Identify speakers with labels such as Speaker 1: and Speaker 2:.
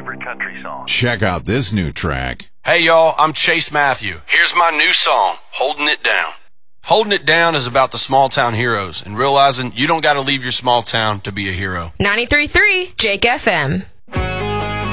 Speaker 1: favorite country song.
Speaker 2: Check out this new track.
Speaker 3: Hey y'all, I'm Chase Matthew. Here's my new song, Holding It Down. Holding It Down is about the small town heroes and realizing you don't got to leave your small town to be a hero.
Speaker 4: 93.3 Jake FM.